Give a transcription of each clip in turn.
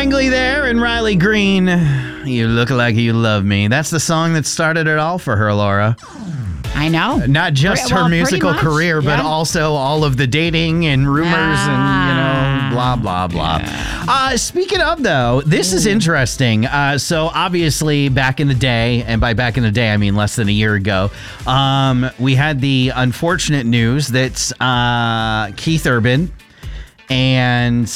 Langley there and Riley Green. You look like you love me. That's the song that started it all for her, Laura. I know. Not just her musical career, but also all of the dating and rumors and, blah, blah, blah. Yeah. Speaking of, though, this is interesting. So obviously back in the day, and by back in the day, I mean less than a year ago, we had the unfortunate news that Keith Urban and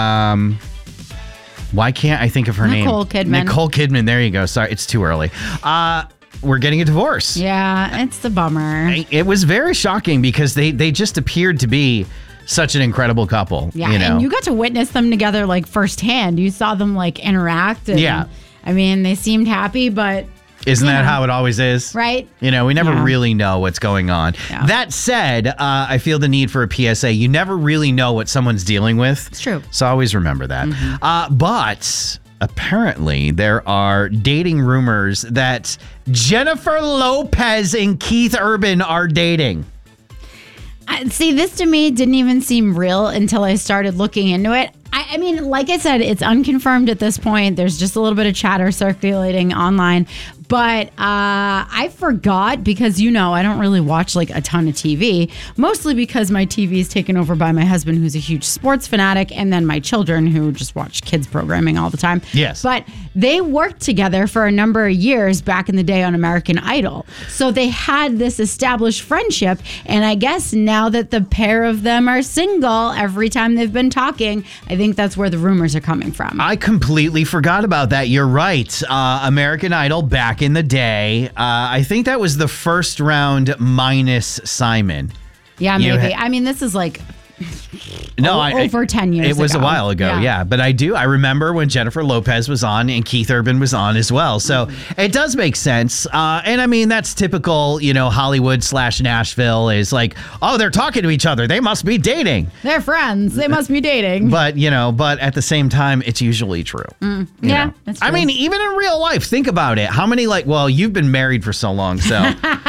why can't I think of her name? Nicole Kidman. There you go. Sorry, it's too early. We're getting a divorce. Yeah, it's the bummer. It was very shocking because they just appeared to be such an incredible couple. Yeah, and you got to witness them together like firsthand. You saw them like interact. And, yeah. I mean, they seemed happy, but... Isn't that how it always is? Right. We never really know what's going on. Yeah. That said, I feel the need for a PSA. You never really know what someone's dealing with. It's true. So always remember that. Mm-hmm. But apparently there are dating rumors that Jennifer Lopez and Keith Urban are dating. See, this to me didn't even seem real until I started looking into it. I mean, like I said, it's unconfirmed at this point. There's just a little bit of chatter circulating online. But I forgot because, I don't really watch like a ton of TV, mostly because my TV is taken over by my husband, who's a huge sports fanatic, and then my children who just watch kids programming all the time. Yes. But they worked together for a number of years back in the day on American Idol. So they had this established friendship. And I guess now that the pair of them are single, every time they've been talking, I think that's where the rumors are coming from. I completely forgot about that. You're right. American Idol back in the day. I think that was the first round minus Simon. Yeah, maybe. I mean, this is like... over 10 years ago. It was a while ago, yeah. But I remember when Jennifer Lopez was on and Keith Urban was on as well. So it does make sense. And I mean, that's typical, Hollywood/Nashville is like, oh, they're talking to each other. They must be dating. They're friends. They must be dating. But, but at the same time, it's usually true. Yeah, that's true. I mean, even in real life, think about it. How many you've been married for so long, so...